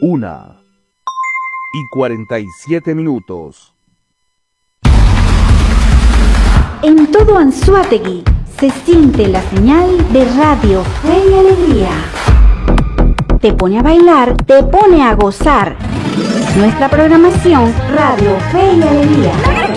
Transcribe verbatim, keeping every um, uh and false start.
Una y cuarenta y siete minutos. En todo Anzoátegui se siente la señal de Radio Fe y Alegría. Te pone a bailar, te pone a gozar. Nuestra programación Radio Fe y Alegría.